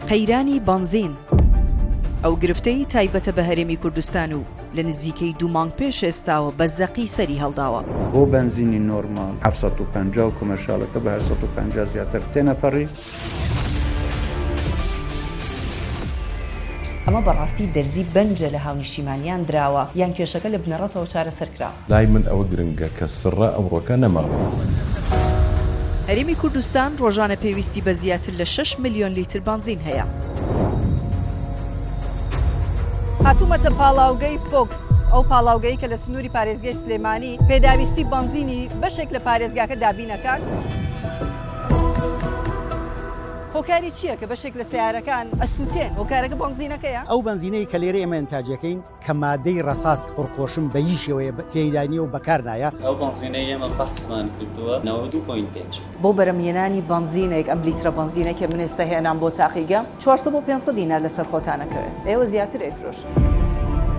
قەیرانی بنزین ئەو گرفتەی تایبەتە بە هەرێمی کوردستان و لە نزیکەی 2 مانگ پێش ئێستاوە بە زەقی سەری هەڵداوە. بۆ بنزینی نۆرمال 750 و کۆمەرشالەکە بە 850 زیاتر تێنەپەڕی. ئەمە بەڕاستی دەرزی بەنجە لە هاونیشتیمانیان دراوە یان کێشەکە لە بنەڕەتەوە چارەسەرکرا. لای من ئەوە گرنگە کە سڕە ئەمڕۆکە نەماوە. هەرێمی کوردستان ڕۆژانە پێویستی بە زیاتر لە 6 ملیۆن لیتر بنزین هەیە. هاتوومەتە پاڵاوگەی فۆکس، ئەو پاڵاوگەی کە لە سنووری پارێزگای سلێمانی پێداویستی بنزینی بەشێک لە پارێزگاکە دابینەکان. هۆکاری چییە کە بەشێک لە سیارەکان ئەسووتێن هۆکارەکە بنزینەکەیە؟ ئەو بنزینەی کە لێرە ئێمە ئینتاجەکەین کە مادەی ڕەساس پڕپۆشم بە هیچ شێوەیە تێیدانیە و بەکار نایە. ئەو بنزینەی ئێمە فەحسمان کردووە 92.5. بۆ بەرەمهێنانی بنزینێک ئەم لیترە بنزینێک کە من ئێستا هێنام بۆ تاقیگەم 400 بۆ 500 دینار لەسەر خۆتانەکەوێت. ئێوە زیاتر ئەیفرۆشن.